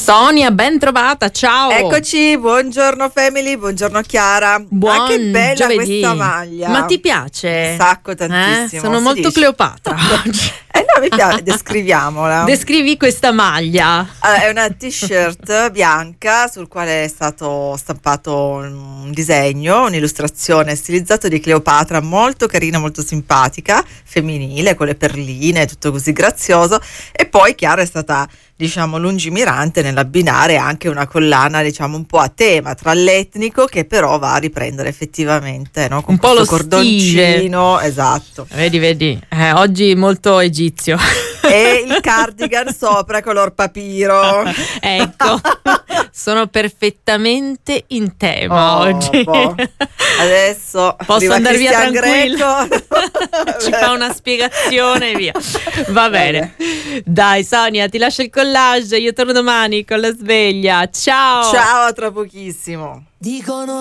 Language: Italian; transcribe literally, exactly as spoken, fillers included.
Sonia, ben trovata, ciao. Eccoci, buongiorno family, buongiorno Chiara. Buon Ma che bella giovedì. questa maglia. Ma ti piace? Un sacco, tantissimo. Eh? Sono si molto dice. Cleopatra oggi. Eh no, mi piace, descriviamola. Descrivi questa maglia. Allora, è una t-shirt bianca sul quale è stato stampato un disegno, un'illustrazione stilizzata di Cleopatra, molto carina, molto simpatica, femminile, con le perline, tutto così grazioso. E poi Chiara è stata, diciamo, lungimirante nell'abbinare anche una collana, diciamo, un po' a tema tra l'etnico, che però va a riprendere effettivamente, no? Con Un po' lo cordoncino, esatto. Vedi, vedi, eh, oggi molto egizio. E il cardigan sopra color papiro. Ecco, sono perfettamente in tema Oh, oggi. boh. Adesso posso andare via Cristian tranquillo. Greco. Ci fa una spiegazione e via. Va bene. Dai Sonia, ti lascio il collage, io torno domani con la sveglia. Ciao. Ciao, a tra pochissimo. Dicono